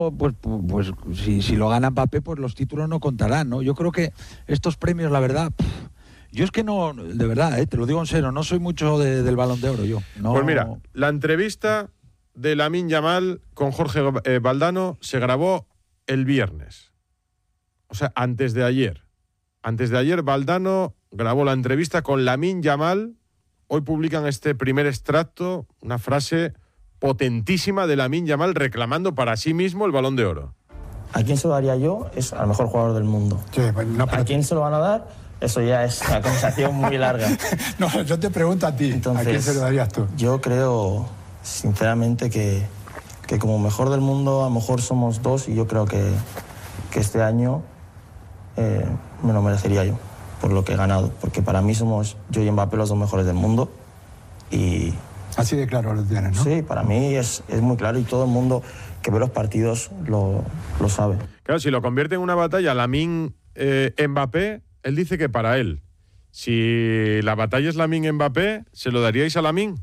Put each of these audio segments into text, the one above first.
Pues si lo gana Mbappé, pues los títulos no contarán, ¿no? Yo creo que estos premios, la verdad, yo es que no, de verdad, te lo digo en serio, no soy mucho del Balón de Oro, yo. No. Pues mira, la entrevista de Lamine Yamal con Jorge Valdano se grabó el viernes. O sea, antes de ayer. Antes de ayer, Valdano grabó la entrevista con Lamine Yamal. Hoy publican este primer extracto, una frase potentísima de Lamine Yamal reclamando para sí mismo el Balón de Oro. ¿A quién se lo daría yo? Es al mejor jugador del mundo. Sí, pues no, ¿A quién se lo van a dar? Eso ya es una conversación muy larga. No, yo te pregunto a ti. Entonces, ¿a quién se lo darías tú? Yo creo, sinceramente, que como mejor del mundo, a lo mejor somos dos, y yo creo que este año me lo merecería yo, por lo que he ganado. Porque para mí somos yo y Mbappé los dos mejores del mundo. Y así de claro lo tienes, ¿no? Sí, para mí es muy claro, y todo el mundo que ve los partidos lo sabe. Claro, si lo convierte en una batalla Lamine Mbappé, él dice que para él. Si la batalla es Lamine Mbappé, ¿se lo daríais a Lamine?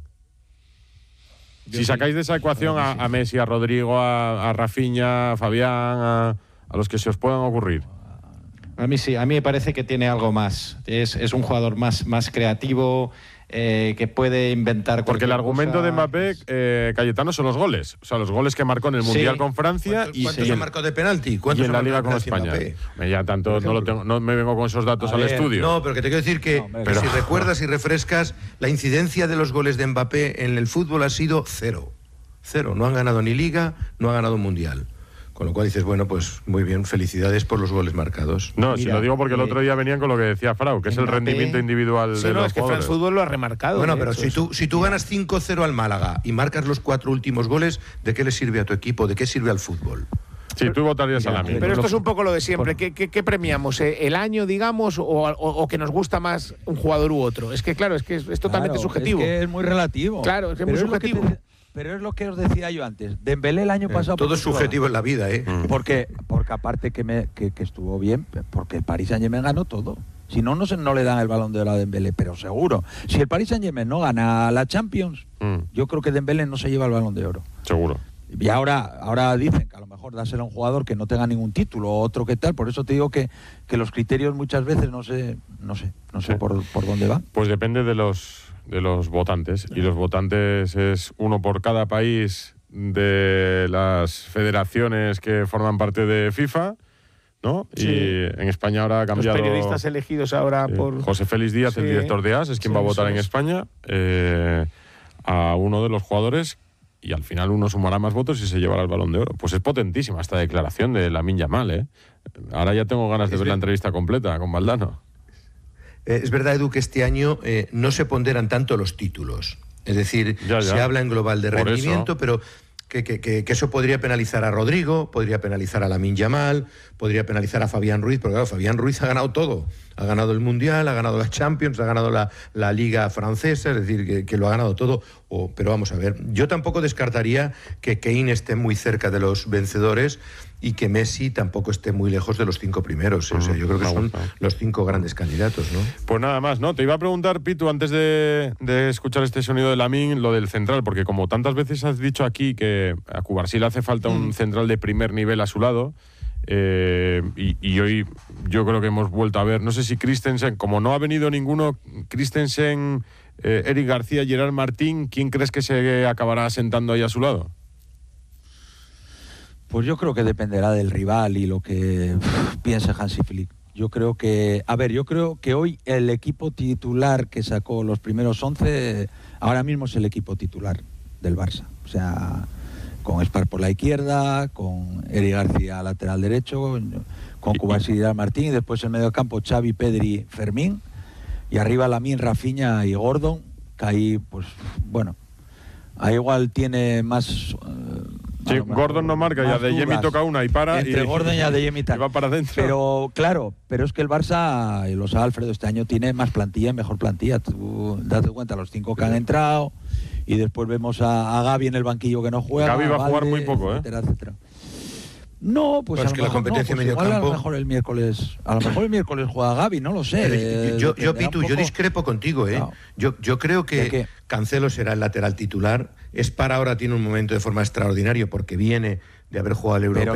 Si sacáis de esa ecuación a Messi, a Rodrigo, a Rafinha, a Fabián, a los que se os puedan ocurrir. A mí sí, a mí me parece que tiene algo más. Es un jugador más creativo, que puede inventar. Porque el argumento de Mbappé, Cayetano, son los goles. O sea, los goles que marcó en el Mundial con Francia. ¿Cuántos han marcado de penalti? Y en la Liga con España. Ya tanto no me vengo con esos datos al estudio. No, pero que te quiero decir que si recuerdas y refrescas, la incidencia de los goles de Mbappé en el fútbol ha sido cero. Cero. No han ganado ni Liga, no han ganado Mundial. Con lo cual dices, bueno, pues muy bien, felicidades por los goles marcados. No, si lo digo porque el otro día venían con lo que decía Frau, que es el rendimiento individual de los jugadores. Es que France Fútbol lo ha remarcado. Bueno, pero si tú ganas 5-0 al Málaga y marcas los 4 últimos goles, ¿de qué le sirve a tu equipo? ¿De qué sirve al fútbol? Sí, tú votarías a Lamine. Pero esto es un poco lo de siempre. ¿Qué premiamos? ¿El año, digamos, o que nos gusta más un jugador u otro? Es que, claro, es totalmente subjetivo. Es que es muy relativo. Claro, es que es muy subjetivo. Pero es lo que os decía yo antes. Dembélé el año pasado... Todo es subjetivo en la vida, ¿eh? Porque aparte que estuvo bien, porque el Paris Saint-Germain ganó todo. Si no, no le dan el Balón de Oro a Dembélé, pero seguro. Si el Paris Saint-Germain no gana la Champions, yo creo que Dembélé no se lleva el Balón de Oro. Seguro. Y ahora dicen que a lo mejor dáselo a un jugador que no tenga ningún título o otro que tal. Por eso te digo que los criterios muchas veces no sé por dónde van. Pues depende de los votantes, y los votantes es uno por cada país de las federaciones que forman parte de FIFA, ¿no? Sí. Y en España ahora ha cambiado. Los periodistas elegidos ahora por José Félix Díaz, el director de AS, es quien va a votar en España a uno de los jugadores, y al final uno sumará más votos y se llevará el Balón de Oro. Pues es potentísima esta declaración de Lamine Yamal, ¿eh? Ahora ya tengo ganas de ver la entrevista completa con Valdano. Es verdad, Edu, que este año no se ponderan tanto los títulos. Es decir, se habla en global de rendimiento, pero que eso podría penalizar a Rodrigo, podría penalizar a Lamine Yamal, podría penalizar a Fabián Ruiz, porque claro, Fabián Ruiz ha ganado todo. Ha ganado el Mundial, ha ganado la Champions, ha ganado la Liga francesa, es decir, que lo ha ganado todo. Pero vamos a ver, yo tampoco descartaría que Kane esté muy cerca de los vencedores y que Messi tampoco esté muy lejos de los 5 primeros. O sea, yo creo que son los 5 grandes candidatos, ¿no? Pues nada más, ¿no? Te iba a preguntar, Pitu, antes de escuchar este sonido de Lamine, lo del central, porque como tantas veces has dicho aquí que a Cubarsí le hace falta un central de primer nivel a su lado, y hoy yo creo que hemos vuelto a ver, no sé si Christensen, como no ha venido ninguno, Christensen, Eric García, Gerard Martín, ¿quién crees que se acabará sentando ahí a su lado? Pues yo creo que dependerá del rival y lo que piense Hansi Flick. Yo creo que hoy el equipo titular que sacó los primeros 11, ahora mismo es el equipo titular del Barça. O sea, con Spar por la izquierda, con Eric García lateral derecho, con Cubarsí y Martín, y después en medio del campo Xavi, Pedri, Fermín, y arriba Lamine, Rafinha y Gordon, que ahí, pues, bueno, ahí igual tiene más... Sí, Gordon no marca, ya Adeyemi toca una y para. Entre Gordon y Adeyemi y va para adentro. Pero claro, es que el Barça, y lo sabe Alfredo, este año tiene más plantilla y mejor plantilla. Tú date cuenta, los 5 que han entrado, y después vemos a Gavi en el banquillo que no juega. Gavi va a jugar muy poco, etcétera, etcétera. No, pues es que la competencia medio campo. A lo mejor el miércoles juega Gavi, no lo sé. Yo Pitu, yo discrepo contigo, ¿eh? No. Yo creo que Cancelo será el lateral titular. Spar ahora tiene un momento de forma extraordinario porque viene de haber jugado al Europeo.